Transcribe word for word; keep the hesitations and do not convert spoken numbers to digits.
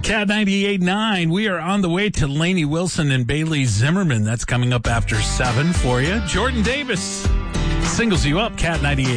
Cat ninety-eight point nine. We are on the way to Lainey Wilson and Bailey Zimmerman. That's coming up after seven for you. Jordan Davis singles you up, Cat ninety-eight.